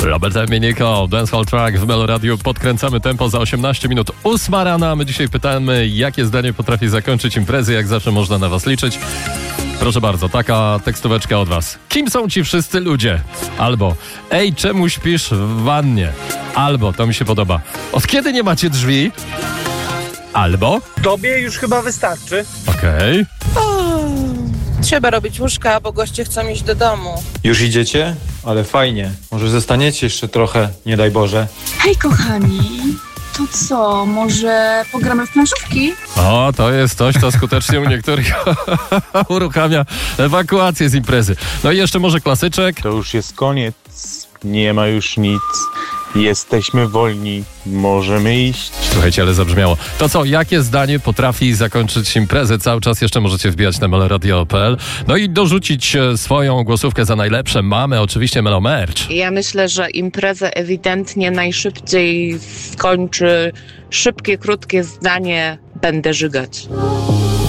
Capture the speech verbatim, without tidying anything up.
Robert Dominiko, Dancehall Track w Melo Radio. Podkręcamy tempo za osiemnaście minut. Ósma rana. My dzisiaj pytamy, jakie zdanie potrafi zakończyć imprezy. Jak zawsze można na was liczyć. Proszę bardzo, taka tekstóweczka od was. Kim są ci wszyscy ludzie? Albo, ej, czemu śpisz w wannie? Albo, to mi się podoba, od kiedy nie macie drzwi? Albo, Tobie już chyba wystarczy. okej. Trzeba robić łóżka, bo goście chcą iść do domu. Już idziecie? Ale fajnie. Może zostaniecie jeszcze trochę, nie daj Boże. Hej kochani, to co, może pogramy w planszówki? O, to jest coś, co skutecznie u niektórych uruchamia ewakuację z imprezy. No i jeszcze może klasyczek. To już jest koniec, nie ma już nic, jesteśmy wolni, możemy iść. Słuchajcie, ale zabrzmiało. To co, jakie zdanie potrafi zakończyć imprezę? Cały czas jeszcze możecie wbijać na meloradio kropka p l. No i dorzucić e, swoją głosówkę za najlepsze. Mamy oczywiście Melo Merch. Ja myślę, że imprezę ewidentnie najszybciej skończy szybkie, krótkie zdanie: będę żygać.